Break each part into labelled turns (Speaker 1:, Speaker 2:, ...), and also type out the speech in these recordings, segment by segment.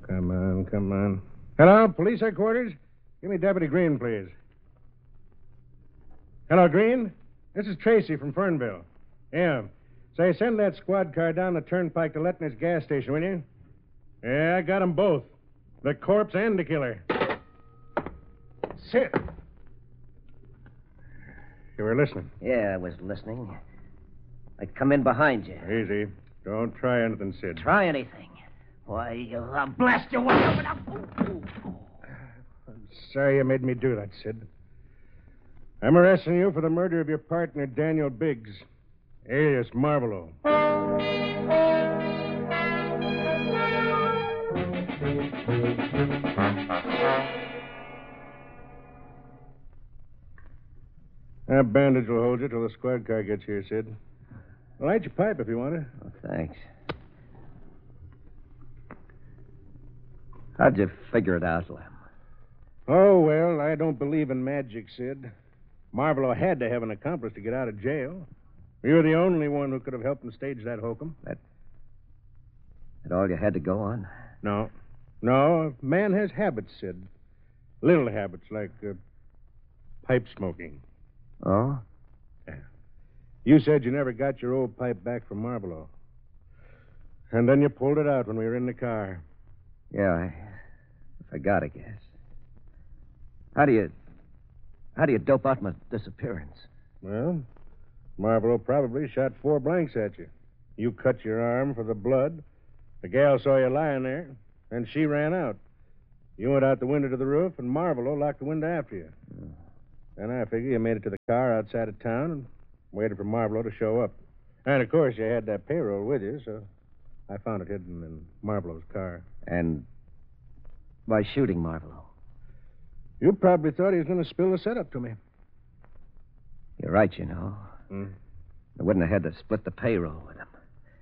Speaker 1: Come on, come on. Hello, police headquarters? Give me Deputy Green, please. Hello, Green? This is Tracy from Fernville. Yeah. Say, send that squad car down the turnpike to Letner's gas station, will you? Yeah, I got them both. The corpse and the killer. Sit. You were listening.
Speaker 2: Yeah, I was listening. I'd come in behind you.
Speaker 1: Easy. Don't try anything, Sid.
Speaker 2: Try anything. Why, I'll blast you one open up.
Speaker 1: I'm sorry you made me do that, Sid. I'm arresting you for the murder of your partner, Daniel Biggs, alias Marvelo. That bandage will hold you till the squad car gets here, Sid. Light your pipe if you want it.
Speaker 2: Oh, thanks. How'd you figure it out, Lem?
Speaker 1: Oh, well, I don't believe in magic, Sid. Marvelo had to have an accomplice to get out of jail. You're the only one who could have helped him stage that hokum.
Speaker 2: That all you had to go on?
Speaker 1: No. No, a man has habits, Sid. Little habits like pipe smoking.
Speaker 2: Oh?
Speaker 1: Yeah. You said you never got your old pipe back from Marvelo. And then you pulled it out when we were in the car.
Speaker 2: Yeah, I forgot, I guess. How do you dope out my disappearance?
Speaker 1: Well, Marvelo probably shot 4 blanks at you. You cut your arm for the blood. The gal saw you lying there, and she ran out. You went out the window to the roof, and Marvelo locked the window after you. Then I figure you made it to the car outside of town and waited for Marvelo to show up. And, of course, you had that payroll with you, so I found it hidden in Marvelo's car.
Speaker 2: And by shooting Marvelo?
Speaker 1: You probably thought he was going to spill the setup to me.
Speaker 2: You're right, you know. I wouldn't have had to split the payroll with him.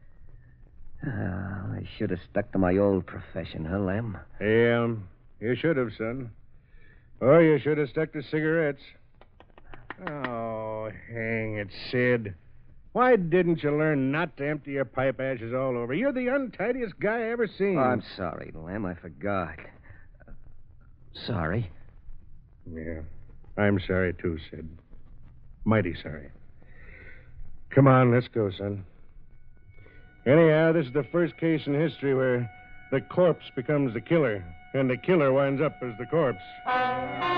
Speaker 2: I should have stuck to my old profession, huh, Lem?
Speaker 1: Yeah, you should have, son. Or you should have stuck to cigarettes. Oh, hang it, Sid. Why didn't you learn not to empty your pipe ashes all over? You're the untidiest guy I ever seen.
Speaker 2: Oh, I'm sorry, Lem. I forgot. Sorry.
Speaker 1: Yeah, I'm sorry, too, Sid. Mighty sorry. Come on, let's go, son. Anyhow, this is the first case in history where the corpse becomes the killer, and the killer winds up as the corpse.